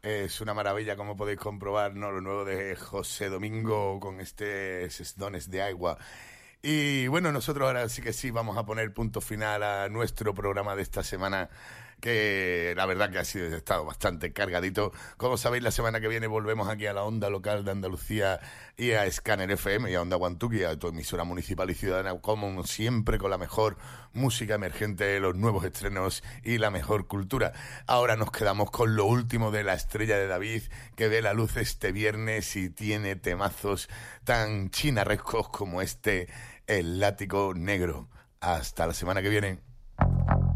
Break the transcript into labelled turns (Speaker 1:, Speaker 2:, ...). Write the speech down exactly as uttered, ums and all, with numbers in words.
Speaker 1: Es una maravilla, como podéis comprobar, ¿no? Lo nuevo de José Domingo con este Dones de Agua. Y bueno, nosotros ahora sí que sí vamos a poner punto final a nuestro programa de esta semana, que la verdad que ha sido ha estado bastante cargadito. Como sabéis, la semana que viene volvemos aquí a la onda local de Andalucía y a Scanner F M y a Onda Guantuqui, a tu emisora municipal y ciudadana, como siempre, con la mejor música emergente, los nuevos estrenos y la mejor cultura. Ahora nos quedamos con lo último de La Estrella de David, que ve la luz este viernes y tiene temazos tan chinarrescos como este, El Látigo Negro. Hasta la semana que viene.